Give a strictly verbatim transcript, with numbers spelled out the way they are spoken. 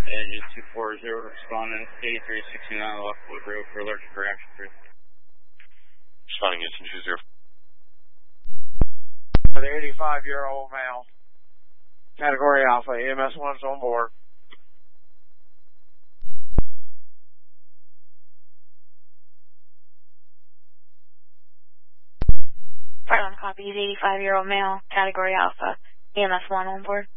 Engine two forty, responding eighty-three sixty-nine Lockwood Road for electric reaction three. Responding engine two zero. For the eighty-five-year-old male, category Alpha, E M S one's on board. Front on copy, eighty-five-year-old male, category Alpha, E M S one on board.